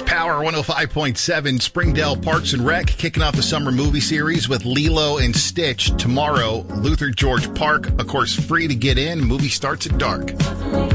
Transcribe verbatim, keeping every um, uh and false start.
Power one oh five point seven, Springdale Parks and Rec, kicking off the summer movie series with Lilo and Stitch tomorrow. Luther George Park, of course, free to get in. Movie starts at dark.